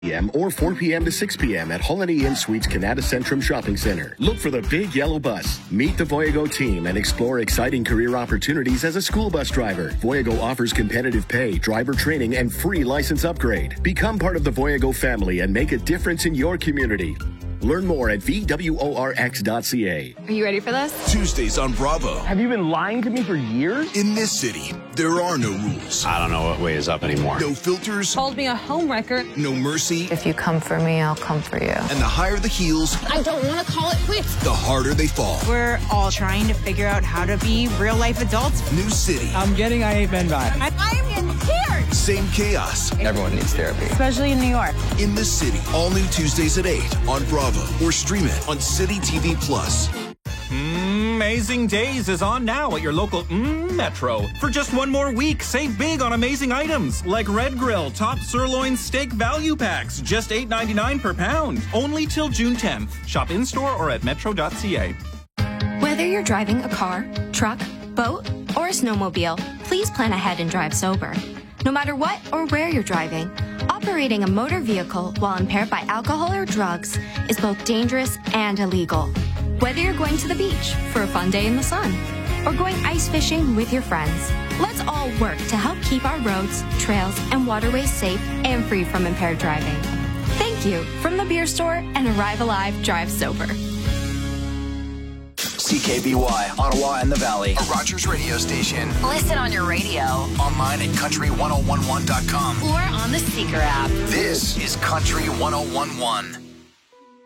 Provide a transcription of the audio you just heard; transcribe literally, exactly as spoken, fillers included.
p m or four p m to six p m at Holiday Inn Suites Canada Centrum Shopping Center. Look for the big yellow bus. Meet the Voyago team and explore exciting career opportunities as a school bus driver. Voyago offers competitive pay, driver training, and free license upgrade. Become part of the Voyago family and make a difference in your community. Learn more at v w o r x dot c a. Are you ready for this? Tuesdays on Bravo. Have you been lying to me for years? In this city, there are no rules. I don't know what way is up anymore. No filters. Called me a homewrecker. No mercy. If you come for me, I'll come for you. And the higher the heels, I don't want to call it quits. the harder they fall. We're all trying to figure out how to be real-life adults. New city. I'm getting I Ain't Been Back. I'm in tears. Same chaos. Everyone needs therapy. Especially in New York. In the city. All new Tuesdays at eight on Bravo. Or stream it on City T V Plus. Amazing Days is on now at your local mm, Metro. For just one more week, save big on amazing items like Red Grill Top Sirloin Steak Value Packs, just eight ninety-nine per pound. Only till June tenth. Shop in-store or at metro dot c a. Whether you're driving a car, truck, boat, or a snowmobile, please plan ahead and drive sober. No matter what or where you're driving, operating a motor vehicle while impaired by alcohol or drugs is both dangerous and illegal. Whether you're going to the beach for a fun day in the sun or going ice fishing with your friends, let's all work to help keep our roads, trails, and waterways safe and free from impaired driving. Thank you from the Beer Store and Arrive Alive Drive Sober. C K B Y, Ottawa and the Valley, a Rogers radio station. Listen on your radio. Online at country ten eleven dot com. Or on the Seeker app. This is Country ten eleven.